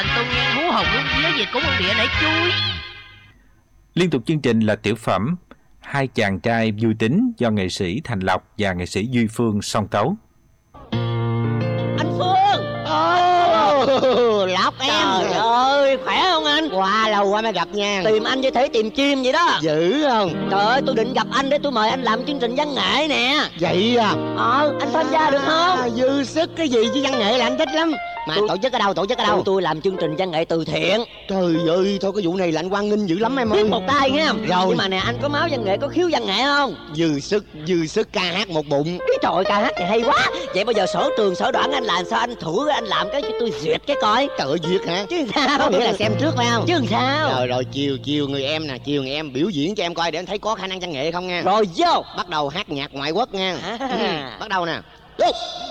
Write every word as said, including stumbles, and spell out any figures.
Tôi nghe hú hồn luôn vía gì cũng không địa để chui. Liên tục chương trình là tiểu phẩm Hai chàng trai vui tính do nghệ sĩ Thành Lộc và nghệ sĩ Duy Phương song tấu. Anh Phương. Ồ, Lộc em. Trời ơi, khỏe không anh? Qua lâu quá mới gặp nha. Tìm anh như thể tìm chim vậy đó. Dữ không? Trời ơi, tôi định gặp anh để tôi mời anh làm chương trình văn nghệ nè. Vậy à? Ờ, anh tham gia được không? À, dư sức cái gì chứ văn nghệ là anh thích lắm. Mà tôi... tổ chức ở đâu, tổ chức ở đâu? Tôi, tôi làm chương trình văn nghệ từ thiện. Trời ơi, thôi cái vụ này là anh Quang Ninh dữ lắm em ơi. Biết một tay nghe không? Rồi. Nhưng mà nè, anh có máu văn nghệ, có khiếu văn nghệ không? Dư sức, dư sức ca hát một bụng. Cái trời, ca hát thì hay quá. Vậy bây giờ sở trường, sở đoạn anh làm sao anh thử anh làm cái tôi duyệt cái coi. Trời ơi, duyệt hả? Chứ sao? Có nghĩa là xem trước phải không? Chứ sao? Rồi rồi, chiều chiều người em nè, chiều người em biểu diễn cho em coi để anh thấy có khả năng văn nghệ không nha. Rồi vô. Bắt đầu hát nhạc ngoại quốc nha. À. Ừ, bắt đầu nè. Go.